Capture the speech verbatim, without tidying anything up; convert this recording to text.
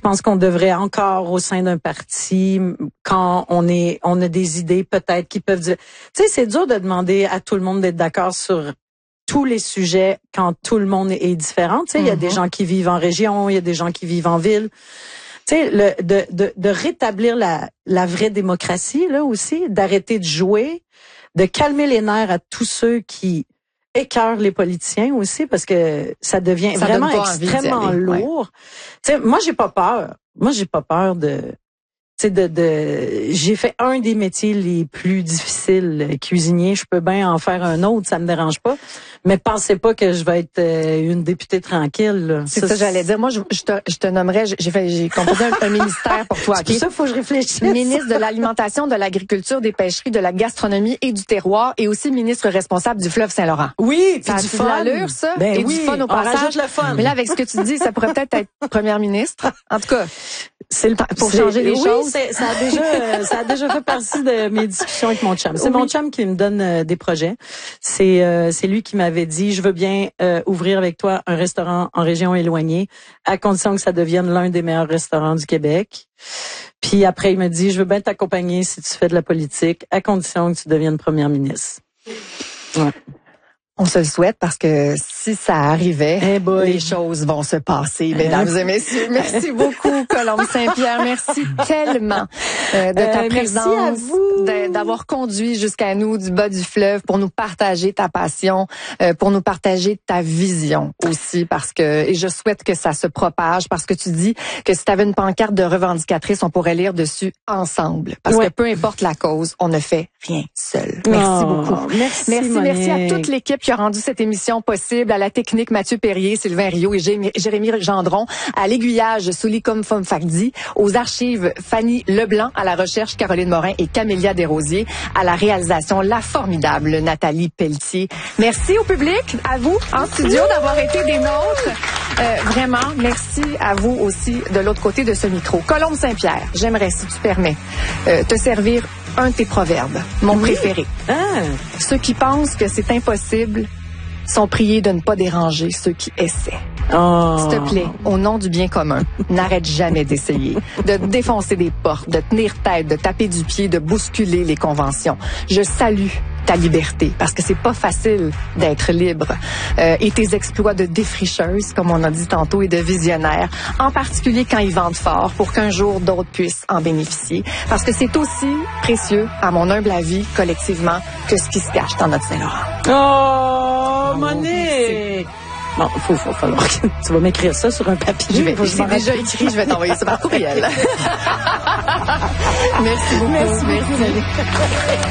pense qu'on devrait encore au sein d'un parti, quand on est, on a des idées peut-être qui peuvent dire, tu sais, c'est dur de demander à tout le monde d'être d'accord sur tous les sujets quand tout le monde est différent. Tu sais, il mm-hmm. y a des gens qui vivent en région, il y a des gens qui vivent en ville. Tu sais, le, de, de, de rétablir la, la vraie démocratie, là aussi, d'arrêter de jouer, de calmer les nerfs à tous ceux qui écœurent les politiciens aussi, parce que ça devient ça vraiment extrêmement lourd. Ouais. Tu sais, moi, j'ai pas peur. Moi, j'ai pas peur de... Tu sais, de, de, j'ai fait un des métiers les plus difficiles, cuisinier. Je peux bien en faire un autre, ça me dérange pas. Mais pensez pas que je vais être euh, une députée tranquille. Là. C'est ça, ça j'allais dire. Moi, je, je, te, je te nommerais, j'ai fait, j'ai composé un, un ministère pour toi. C'est okay? Pour ça, faut que je réfléchisse. Ministre de l'alimentation, de l'agriculture, des pêcheries, de la gastronomie et du terroir, et aussi ministre responsable du fleuve Saint-Laurent. Oui, puis ça du a fun. l'allure, ça. Ben et oui, du fun au on passage. rajoute le fun. Mais là, avec ce que tu dis, ça pourrait peut-être être première ministre. En tout cas, c'est le pour changer les oui, choses. C'est, ça a déjà, euh, ça a déjà fait partie de mes discussions avec mon chum. C'est oui. mon chum qui me donne euh, des projets. C'est, euh, c'est lui qui m'avait dit, je veux bien Euh, ouvrir avec toi un restaurant en région éloignée, à condition que ça devienne l'un des meilleurs restaurants du Québec. Puis après, il me dit, je veux bien t'accompagner si tu fais de la politique, à condition que tu deviennes première ministre. Ouais. On se le souhaite parce que si ça arrivait, hey les choses vont se passer, mesdames et messieurs. Merci beaucoup, Colombe Saint-Pierre. Merci tellement euh, de ta euh, présence, merci à vous. De, d'avoir conduit jusqu'à nous du bas du fleuve pour nous partager ta passion, euh, pour nous partager ta vision aussi, parce que et je souhaite que ça se propage, parce que tu dis que si tu avais une pancarte de revendicatrice, on pourrait lire dessus ensemble, parce ouais. que peu importe la cause, on ne fait rien seul. Merci oh, beaucoup. Merci, merci, Monique. merci à toute l'équipe qui a rendu cette émission possible, à la technique Mathieu Perrier, Sylvain Rio et Jérémy Gendron, à l'aiguillage Soulikom Fomfakdi, aux archives Fanny Leblanc, à la recherche Caroline Morin et Camélia Desrosiers, à la réalisation la formidable Nathalie Pelletier. Merci au public, à vous en studio d'avoir été des nôtres. Euh, vraiment, merci à vous aussi de l'autre côté de ce micro. Colombe Saint-Pierre, j'aimerais, si tu permets, euh, te servir un de tes proverbes, mon oui. préféré. Ah. Ceux qui pensent que c'est impossible sont priés de ne pas déranger ceux qui essaient. Oh. S'il te plaît, au nom du bien commun, n'arrête jamais d'essayer, de défoncer des portes, de tenir tête, de taper du pied, de bousculer les conventions. Je salue ta liberté, parce que c'est pas facile d'être libre. Euh, et tes exploits de défricheuse, comme on a dit tantôt, et de visionnaire, en particulier quand ils vendent fort, pour qu'un jour d'autres puissent en bénéficier. Parce que c'est aussi précieux, à mon humble avis, collectivement, que ce qui se cache dans notre Saint-Laurent. Oh, Monique! Bon, faut, faut falloir que tu vas m'écrire ça sur un papier. Je vais, j'ai déjà écrit, je vais t'envoyer ça par courriel. Merci beaucoup. Merci, merci. Merci.